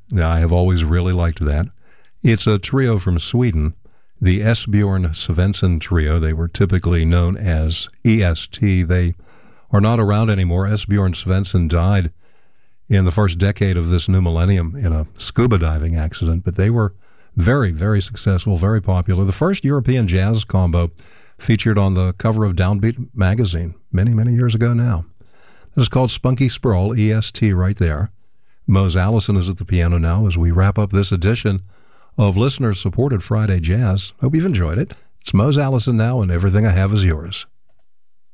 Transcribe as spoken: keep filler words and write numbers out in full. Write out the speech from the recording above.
I have always really liked that. It's a trio from Sweden, the Esbjörn Svensson Trio. They were typically known as E S T. They are not around anymore. Esbjörn Svensson died in the first decade of this new millennium in a scuba diving accident, but they were very, very successful, very popular. The first European jazz combo featured on the cover of Downbeat magazine many, many years ago now. This is called Spunky Sprawl, E S T right there. Mose Allison is at the piano now as we wrap up this edition of listener-supported Friday Jazz. Hope you've enjoyed it. It's Mose Allison now, and everything I have is yours.